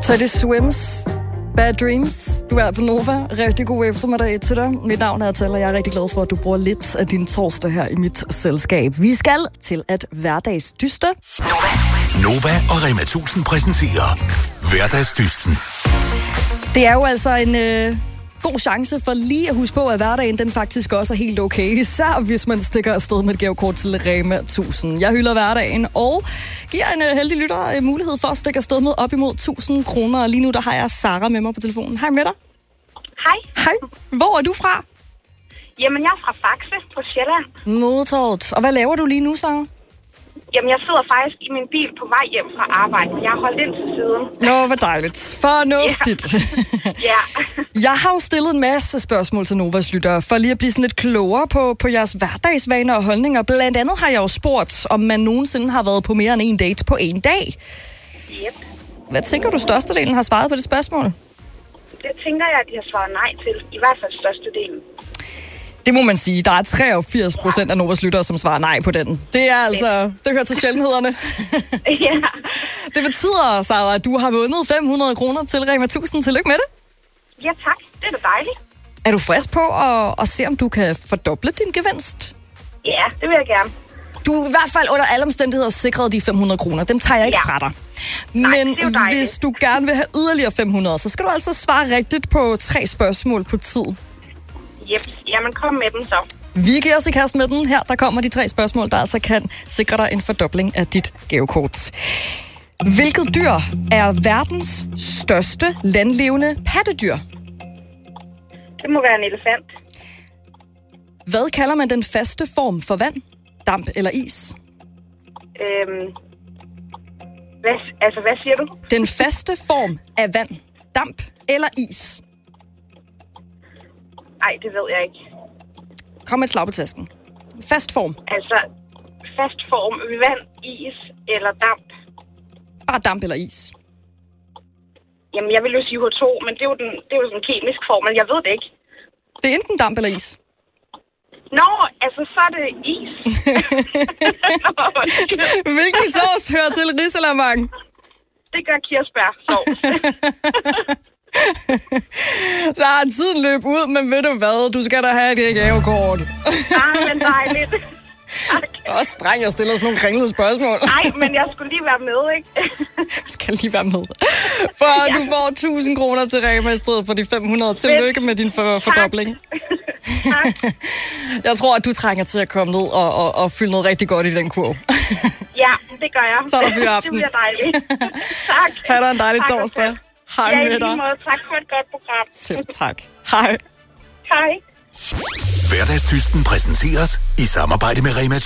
Teddy Swims, Bad Dreams. Du er på Nova. Rigtig god eftermiddag til dig. Mit navn er Tal, og jeg er rigtig glad for, at du bruger lidt af din torsdag her i mit selskab. Vi skal til at hverdagsdyste. Nova og Rema 1000 præsenterer Hverdagsdysten. Det er jo altså en god chance for lige at huske på, at hverdagen den faktisk også er helt okay. Især hvis man stikker afsted med et gavekort til Rema 1000. Jeg hylder hverdagen og giver en heldig lytter mulighed for at stikke afsted med op imod 1000 kroner. Lige nu der har jeg Sara med mig på telefonen. Hej med dig. Hej. Hej. Hvor er du fra? Jamen, jeg er fra Faxe på Sjælland. Modtaget. Og hvad laver du lige nu, Sara? Jamen, jeg sidder faktisk i min bil på vej hjem fra arbejde. Jeg har holdt ind til siden. Nå, hvor dejligt. Fornuftigt. Ja. Jeg har jo stillet en masse spørgsmål til Novas lyttere, for lige at blive sådan lidt klogere på jeres hverdagsvaner og holdninger. Blandt andet har jeg jo spurgt, om man nogensinde har været på mere end en date på en dag. Yep. Hvad tænker du, størstedelen har svaret på det spørgsmål? Det tænker jeg, at de har svaret nej til. I hvert fald størstedelen. Det må man sige. Der er 83% af Novas lyttere, som svarer nej på den. Det er altså... Det hører til sjældenhederne. Ja. Det betyder, Sara, at du har vundet 500 kroner til Rema 1000. Tillykke med det. Ja, tak. Det er da dejligt. Er du frisk på at se, om du kan fordoble din gevinst? Ja, det vil jeg gerne. Du er i hvert fald under alle omstændigheder sikret de 500 kroner. Dem tager jeg ikke fra dig. Nej, men hvis du gerne vil have yderligere 500, så skal du altså svare rigtigt på 3 spørgsmål på tid. Yep. Jamen, kom med dem så. Vi giver os i kast med den. Her der kommer de 3 spørgsmål, der altså kan sikre dig en fordobling af dit gavekort. Hvilket dyr er verdens største landlevende pattedyr? Det må være en elefant. Hvad kalder man den faste form for vand? Damp eller is? Hvad siger du? Den faste form af vand. Damp eller is? Nej, det ved jeg ikke. Kom med et slag på tasken. Fast form. Altså, fast form, vand, is eller damp? Bare damp eller is. Jamen, jeg vil jo sige H2, men det er jo sådan en kemisk formel. Jeg ved det ikke. Det er enten damp eller is. Nå, altså, så er det is. Hvilken sovs hører til risalamande? Det gør kirsebærsovs. Så har tiden løbet ud, men ved du hvad? Du skal da have det gavekort. Men dejligt. Også streng, jeg stiller sådan nogle kringlede spørgsmål. Nej, men jeg skulle lige være med, ikke? Jeg skal lige være med. For du får 1000 kroner til Rema i stedet for de 500. Tillykke med din fordobling. Tak. Jeg tror, at du trænger til at komme ned og fylde noget rigtig godt i den kurv. Ja, det gør jeg. Så er der fyreaften. Det bliver dejligt. Tak. Ha' dig en dejlig torsdag. Hej med dig. Tak for et godt program. Selv tak. Hej. Hej. Hverdagsdysten præsenteres i samarbejde med Rema 1000.